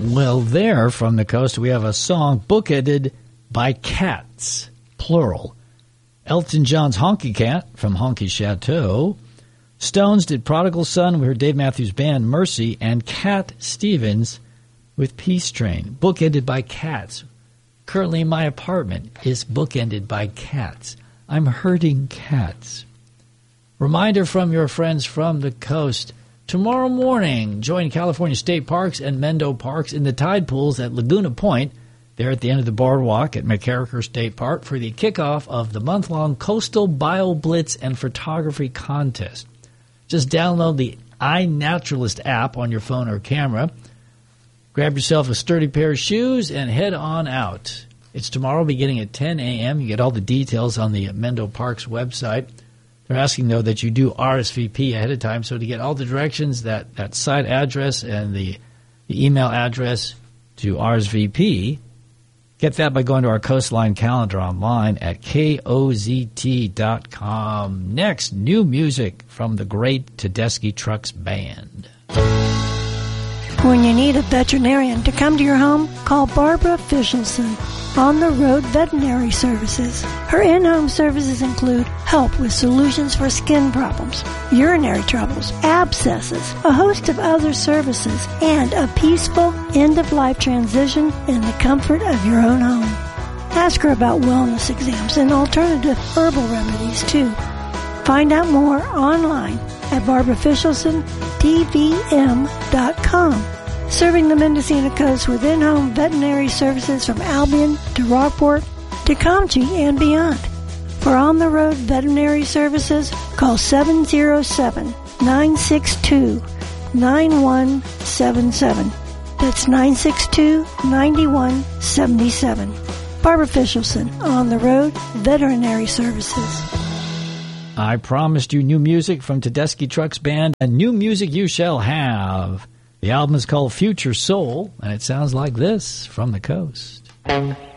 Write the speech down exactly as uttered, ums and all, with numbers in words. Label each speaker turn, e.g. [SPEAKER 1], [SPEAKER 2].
[SPEAKER 1] Well, there from the coast, we have a song bookended by cats, plural. Elton John's Honky Cat from Honky Chateau. Stones did Prodigal Son. We heard Dave Matthews Band, Mercy, and Cat Stevens with Peace Train. Bookended by cats. Currently, my apartment is bookended by cats. I'm herding cats. Reminder from your friends from the coast. Tomorrow morning, join California State Parks and Mendo Parks in the tide pools at Laguna Point. They're at the end of the boardwalk at McCarraker State Park for the kickoff of the month-long Coastal Bio Blitz and Photography Contest. Just download the iNaturalist app on your phone or camera. Grab yourself a sturdy pair of shoes and head on out. It's tomorrow beginning at ten a.m. You get all the details on the Mendo Parks website. They're asking, though, that you do R S V P ahead of time. So to get all the directions, that, that site address and the, the email address to R S V P, get that by going to our Coastline calendar online at K O Z T dot com. Next, new music from the great Tedeschi Trucks Band.
[SPEAKER 2] When you need a veterinarian to come to your home, call Barbara Fischelson, On the Road Veterinary Services. Her in-home services include help with solutions for skin problems, urinary troubles, abscesses, a host of other services, and a peaceful end-of-life transition in the comfort of your own home. Ask her about wellness exams and alternative herbal remedies, too. Find out more online at barbara fischelson d v m dot com. Serving the Mendocino coast with in-home veterinary services from Albion to Rockport to Comchie and beyond. For on-the-road veterinary services, call seven oh seven, nine six two, nine one seven seven. That's nine six two, nine one seven seven. Barbara Fischelson, On the Road Veterinary Services.
[SPEAKER 1] I promised you new music from Tedeschi Trucks Band, and new music you shall have. The album is called Future Soul, and it sounds like this from the coast.